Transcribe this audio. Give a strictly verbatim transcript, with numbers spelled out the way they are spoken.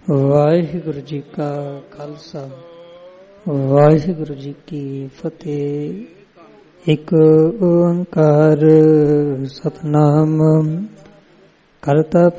ਵਾਹਿਗੁਰੂ ਜੀ ਕਾ ਖਾਲਸਾ ਵਾਹਿਗੁਰੂ ਜੀ ਕੀ ਫਤਿਹ। ਇੱਕ ਓੰਕਾਰ ਸਤਿਨਾਮ ਕਰਤਾ